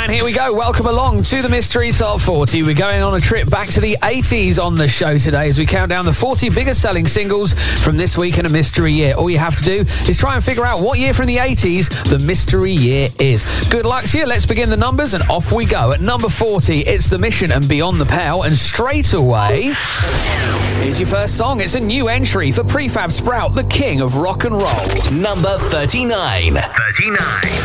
And here we go. Welcome along to the Mystery Top 40. We're going on a trip back to the 80s on the show today as we count down the 40 biggest selling singles from this week in a mystery year. All you have to do is try and figure out what year from the 80s the mystery year is. Good luck to you. Let's begin the numbers and off we go. At number 40, it's The Mission and Beyond the Pale. And straight away, here's your first song. It's a new entry for Prefab Sprout, the king of rock and roll. Number 39.